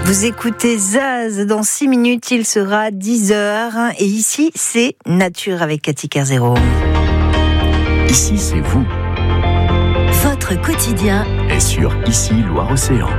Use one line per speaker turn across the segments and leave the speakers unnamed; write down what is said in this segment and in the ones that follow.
Vous écoutez Zaz, dans 6 minutes, il sera 10h. Et ici, c'est Nature avec Cathy Kerzero.
Ici, c'est vous.
Votre quotidien
Et sur Ici, Loire-Océan.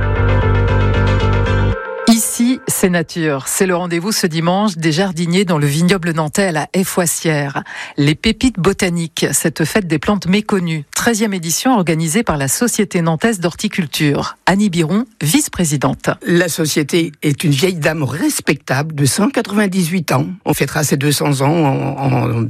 Ici, c'est Nature. C'est le rendez-vous ce dimanche des jardiniers dans le vignoble nantais à la Haie-Foissière. Les pépites botaniques, cette fête des plantes méconnues. 13e édition organisée par la Société nantaise d'horticulture. Annie Biron, vice-présidente.
La société est une vieille dame respectable de 198 ans. On fêtera ses 200 ans en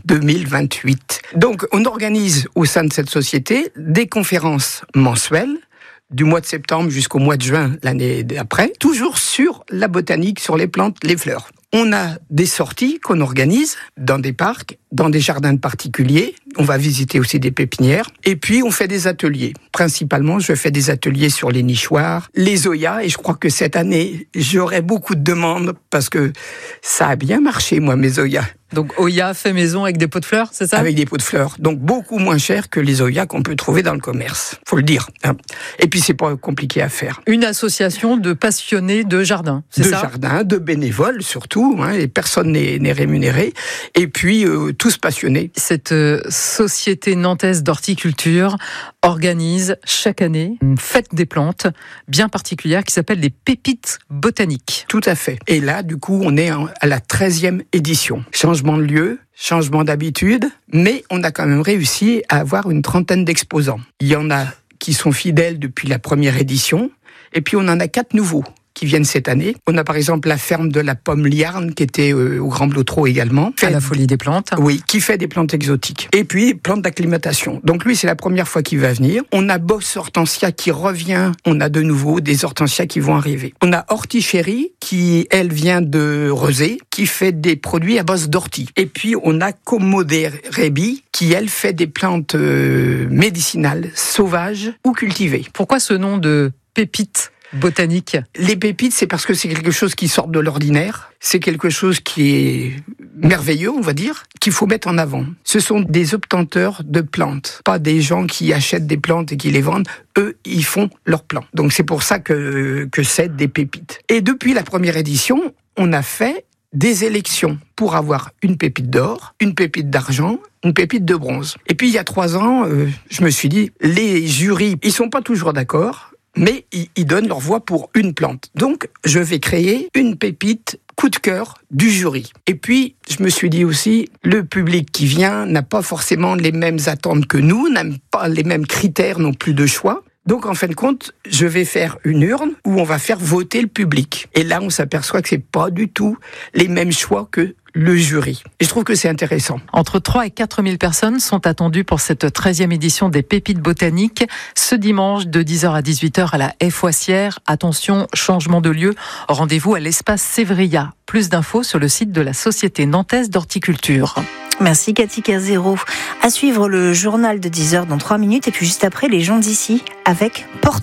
2028. Donc, on organise au sein de cette société des conférences mensuelles, du mois de septembre jusqu'au mois de juin l'année d'après, toujours sur la botanique, sur les plantes, les fleurs. On a des sorties qu'on organise dans des parcs, dans des jardins particuliers. On va visiter aussi des pépinières. Et puis, on fait des ateliers. Principalement, je fais des ateliers sur les nichoirs, les zoyas. Et je crois que cette année, j'aurai beaucoup de demandes parce que ça a bien marché, moi, mes zoyas.
Donc, Oya fait maison avec des pots de fleurs, c'est ça ?
Avec des pots de fleurs. Donc, beaucoup moins cher que les zoyas qu'on peut trouver dans le commerce. Faut le dire. Et puis, c'est pas compliqué à faire.
Une association de passionnés de jardin, c'est ça ?
De jardin, de bénévoles surtout. Et personne n'est rémunéré. Et puis, tous passionnés.
Cette société nantaise d'horticulture organise chaque année une fête des plantes bien particulière qui s'appelle les pépites botaniques.
Tout à fait. Et là, du coup, on est à la 13e édition. Changement de lieu, changement d'habitude, mais on a quand même réussi à avoir une trentaine d'exposants. Il y en a qui sont fidèles depuis la première édition, et puis on en a 4 nouveaux qui viennent cette année. On a par exemple la ferme de la pomme Liarne qui était au Grand Blotreau également.
À la Folie des plantes.
Oui, qui fait des plantes exotiques. Et puis, plantes d'acclimatation. Donc lui, c'est la première fois qu'il va venir. On a Boss Hortensia qui revient. On a de nouveau des hortensias qui vont arriver. On a Hortichérie qui, elle, vient de Rezé, qui fait des produits à base d'ortie. Et puis, on a Commodé Rebi qui, elle, fait des plantes médicinales, sauvages ou cultivées.
Pourquoi ce nom de pépites botanique?
Les pépites, c'est parce que c'est quelque chose qui sort de l'ordinaire. C'est quelque chose qui est merveilleux, on va dire, qu'il faut mettre en avant. Ce sont des obtenteurs de plantes, pas des gens qui achètent des plantes et qui les vendent. Eux, ils font leurs plants. Donc c'est pour ça que c'est des pépites. Et depuis la première édition, on a fait des élections pour avoir une pépite d'or, une pépite d'argent, une pépite de bronze. Et puis il y a 3 ans, je me suis dit, les jurys, ils sont pas toujours d'accord, mais ils donnent leur voix pour une plante. Donc, je vais créer une pépite coup de cœur du jury. Et puis, je me suis dit aussi, le public qui vient n'a pas forcément les mêmes attentes que nous, n'a pas les mêmes critères non plus de choix. Donc, en fin de compte, je vais faire une urne où on va faire voter le public. Et là, on s'aperçoit que c'est pas du tout les mêmes choix que le jury. Et je trouve que c'est intéressant.
Entre 3 et 4 000 personnes sont attendues pour cette 13e édition des Pépites botaniques. Ce dimanche, de 10h à 18h à la Haie-Foissière. Attention, changement de lieu. Rendez-vous à l'espace Sévria. Plus d'infos sur le site de la Société nantaise d'horticulture.
Merci Cathy Kerzero. À suivre le journal de 10h dans 3 minutes. Et puis juste après, les gens d'ici avec Porte.